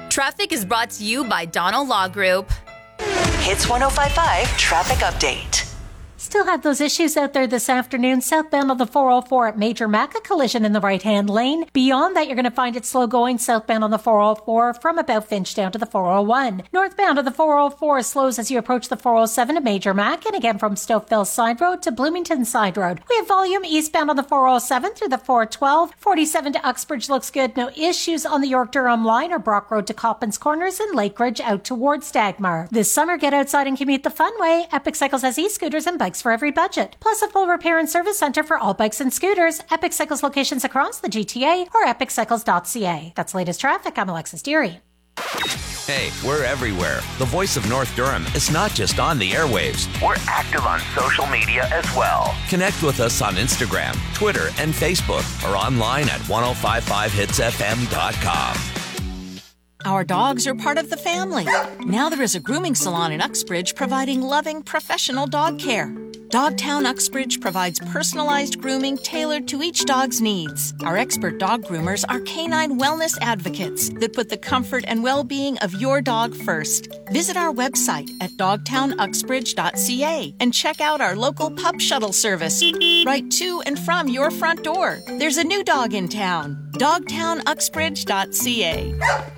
Traffic is brought to you by Donald Law Group. Hits 105.5 Traffic Update. Still have those issues out there this afternoon. Southbound on the 404 at Major Mac, a collision in the right-hand lane. Beyond that, you're going to find it slow going southbound on the 404 from about Finch down to the 401. Northbound on the 404 slows as you approach the 407 at Major Mac, and again from Stokeville Side Road to Bloomington Side Road. We have volume eastbound on the 407 through the 412. 47 to Uxbridge looks good. No issues on the York-Durham line or Brock Road to Coppins Corners and Lakeridge out towards Dagmar. This summer, get outside and commute the fun way. Epic Cycles has e-scooters and bikes for every budget, plus a full repair and service center for all bikes and scooters. Epic Cycles locations across the GTA or epiccycles.ca. That's latest traffic. I'm Alexis Deary. Hey, we're everywhere. The voice of North Durham is not just on the airwaves. We're active on social media as well. Connect with us on Instagram, Twitter, and Facebook, or online at 1055hitsfm.com. Our dogs are part of the family. Now there is a grooming salon in Uxbridge providing loving, professional dog care. Dogtown Uxbridge provides personalized grooming tailored to each dog's needs. Our expert dog groomers are canine wellness advocates that put the comfort and well-being of your dog first. Visit our website at dogtownuxbridge.ca and check out our local pup shuttle service right to and from your front door. There's a new dog in town. dogtownuxbridge.ca.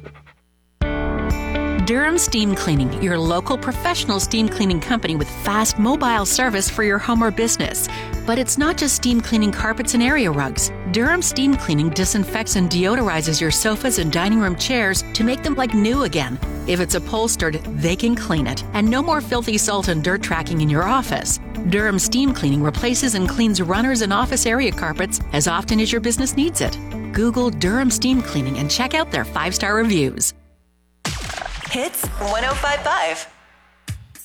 Durham Steam Cleaning, your local professional steam cleaning company with fast mobile service for your home or business. But it's not just steam cleaning carpets and area rugs. Durham Steam Cleaning disinfects and deodorizes your sofas and dining room chairs to make them like new again. If it's upholstered, they can clean it. And no more filthy salt and dirt tracking in your office. Durham Steam Cleaning replaces and cleans runners and office area carpets as often as your business needs it. Google Durham Steam Cleaning and check out their 5-star reviews. Hits 105.5.